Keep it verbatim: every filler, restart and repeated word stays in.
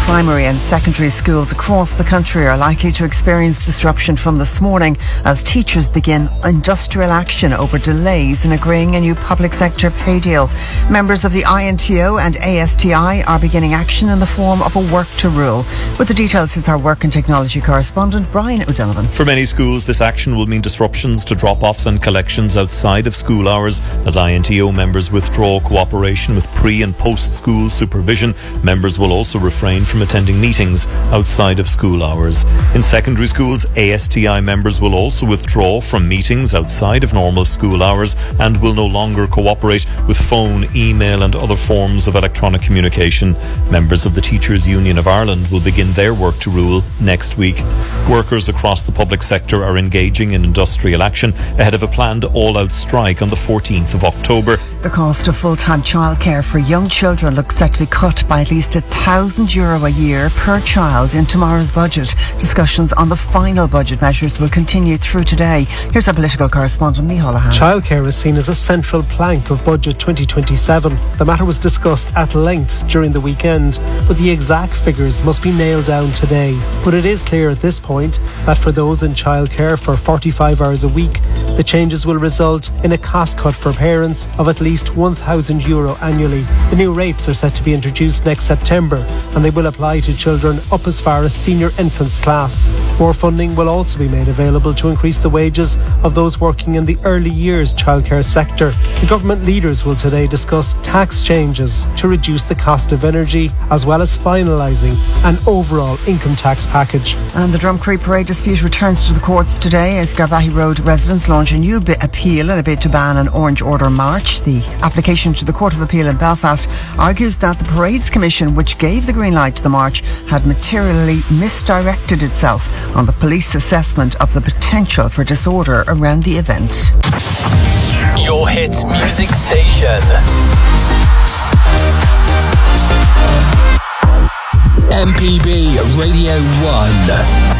primary and secondary schools across the country are likely to experience disruption from this morning as teachers begin industrial action over delays in agreeing a new public sector pay deal. Members of the I N T O and A S T I are beginning action in the form of a work to rule. With the details is our work and technology correspondent Brian O'Donovan. For many schools, this action will mean disruptions to drop-offs and collections outside of school hours as I N T O members withdraw cooperation with pre- and post-school supervision. Members will also refrain from attending meetings outside of school hours. In secondary schools, A S T I members will also withdraw from meetings outside of normal school hours and will no longer cooperate with phone, email and other forms of electronic communication. Members of the Teachers Union of Ireland will begin their work to rule next week. Workers across the public sector are engaging in industrial action ahead of a planned all-out strike on the fourteenth of October. The cost of full-time childcare for young children looks set to be cut by at least a thousand euro a year per child in tomorrow's budget. Discussions on the final budget measures will continue through today. Here's our political correspondent, Micheál Lehane. Childcare is seen as a central plank of Budget twenty twenty-seven. The matter was discussed at length during the weekend, but the exact figures must be nailed down today. But it is clear at this point that for those in childcare for forty-five hours a week, the changes will result in a cost cut for parents of at least one thousand euro annually. The new rates are set to be introduced next September and they will apply to children up as far as senior infants class. More funding will also be made available to increase the wages of those working in the early years childcare sector. The government leaders will today discuss tax changes to reduce the cost of energy as well as finalising an overall income tax package. And the Drumcree Parade dispute returns to the courts today as Garvaghey Road residents launch a new appeal in a bid to ban an Orange Order march. The application to the Court of Appeal in Belfast argues that the Parades Commission, which gave the green light to the march, had materially misdirected itself on the police assessment of the potential for disorder around the event. Your hits music station. M P B Radio one.